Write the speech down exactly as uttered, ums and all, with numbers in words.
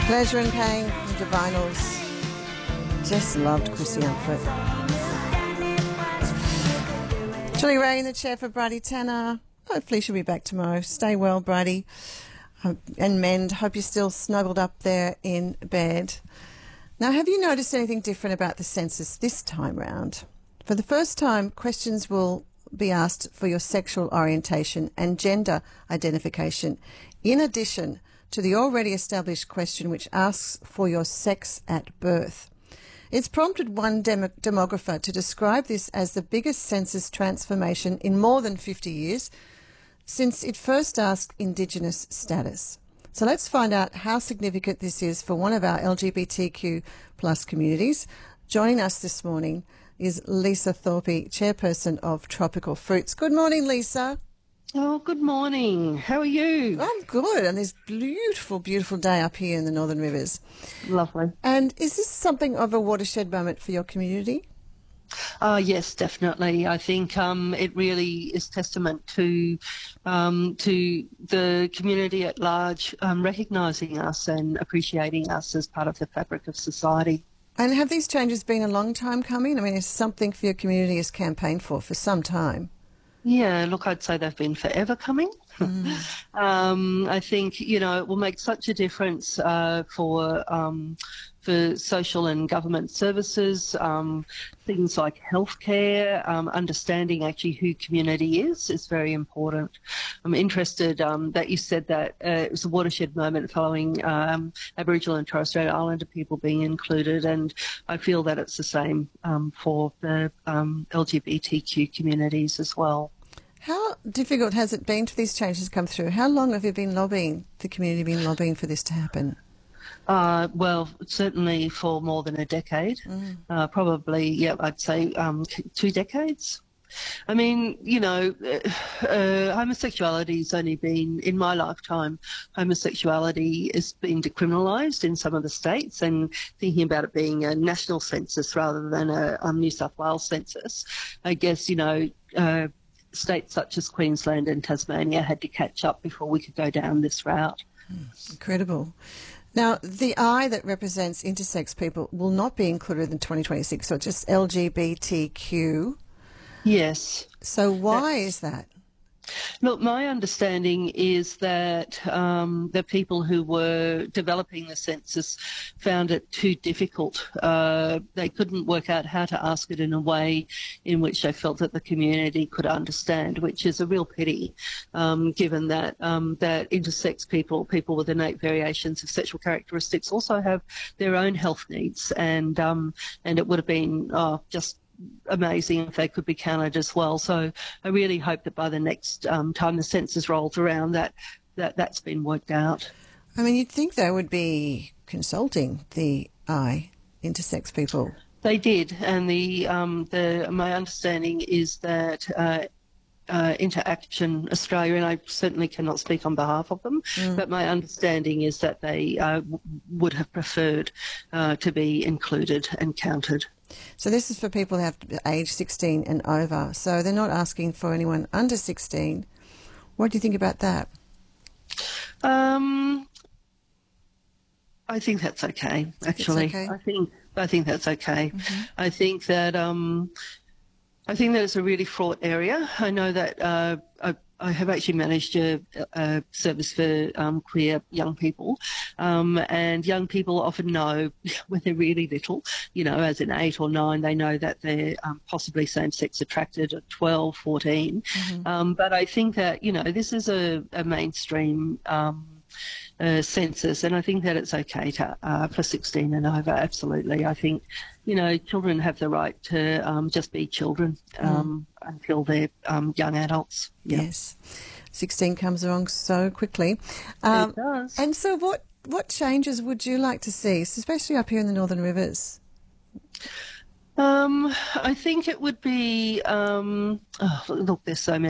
Pleasure and Pain from Divinals. Just loved Chrissy Amphlett. Julie Ray in the chair for Bridie Tanner. Hopefully she'll be back tomorrow. Stay well, Bridie. Uh, and mend. Hope you're still snuggled up there in bed. Now, have you noticed anything different about the census this time round? For the first time, questions will be asked for your sexual orientation and gender identification, in addition to the already established question which asks for your sex at birth. It's prompted one dem- demographer to describe this as the biggest census transformation in more than fifty years since it first asked Indigenous status. So let's find out how significant this is for one of our L G B T Q plus communities. Joining us this morning is Lisa Thorpe, chairperson of Tropical Fruits. Good morning, Lisa. Oh, good morning. How are you? I'm good, and this beautiful, beautiful day up here in the Northern Rivers. Lovely. And is this something of a watershed moment for your community? Uh, yes, definitely. I think um, it really is testament to um, to the community at large um, recognising us and appreciating us as part of the fabric of society. And have these changes been a long time coming? I mean, it's something for your community has campaigned for for some time. Yeah, look, I'd say they've been forever coming. Mm. um, I think, you know, it will make such a difference uh, for um, for social and government services, um, things like healthcare, um, understanding actually who community is is very important. I'm interested um, that you said that uh, it was a watershed moment following um, Aboriginal and Torres Strait Islander people being included, and I feel that it's the same um, for the um, L G B T Q communities as well. How difficult has it been for these changes to come through? How long have you been lobbying, the community been lobbying for this to happen? Uh, well, certainly for more than a decade, mm. uh, probably, yeah, I'd say um, two decades. I mean, you know, uh, homosexuality has only been, in my lifetime, homosexuality has been decriminalised in some of the states, and thinking about it being a national census rather than a um, New South Wales census, I guess, you know, uh, states such as Queensland and Tasmania had to catch up before we could go down this route. Mm, incredible. Now, the I that represents intersex people will not be included in twenty twenty-six, so it's just L G B T Q. Yes. So why That's, is that? Look, my understanding is that um, the people who were developing the census found it too difficult. Uh, they couldn't work out how to ask it in a way in which they felt that the community could understand, which is a real pity, um, given that um, that intersex people, people with innate variations of sexual characteristics, also have their own health needs, and um, and it would have been oh, just amazing if they could be counted as well. So I really hope that by the next um, time the census rolls around that, that that's been worked out. I mean, you'd think they would be consulting the I, intersex people. They did, and the um, the my understanding is that uh, Uh, Interaction Australia, and I certainly cannot speak on behalf of them, mm. but my understanding is that they uh, w- would have preferred uh, to be included and counted. So this is for people who have age sixteen and over, so they're not asking for anyone under sixteen. What do you think about that? Um, I think that's okay, actually. Okay. I think I think that's okay. Mm-hmm. I think that um, I think that it's a really fraught area. I know that uh, I, I have actually managed a, a service for um, queer young people, um, and young people often know when they're really little, you know, as in eight or nine, they know that they're um, possibly same-sex attracted at twelve, fourteen. Mm-hmm. Um, but I think that, you know, this is a, a mainstream um Uh, census, and I think that it's okay to uh, for sixteen and over. Absolutely, I think, you know, children have the right to um, just be children um, mm. until they're um, young adults. Yeah. Yes, sixteen comes along so quickly. Um, it does. And so, what what changes would you like to see, especially up here in the Northern Rivers? Um, I think it would be. Um, oh, look, there's so many.